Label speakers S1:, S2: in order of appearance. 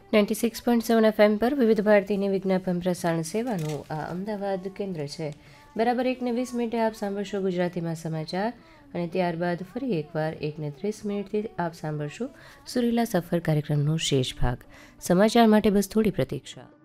S1: 96.7 FM પર વિવિધ ભારતીની વિજ્ઞાપન પ્રસારણ સેવાનું આ અમદાવાદ કેન્દ્ર છે. બરાબર 1:20 આપ સાંભળશો ગુજરાતીમાં સમાચાર અને ત્યારબાદ ફરી એકવાર 1:30 આપ સાંભળશો સુરીલા સફર કાર્યક્રમનો શેષ ભાગ. સમાચાર માટે બસ થોડી પ્રતીક્ષા.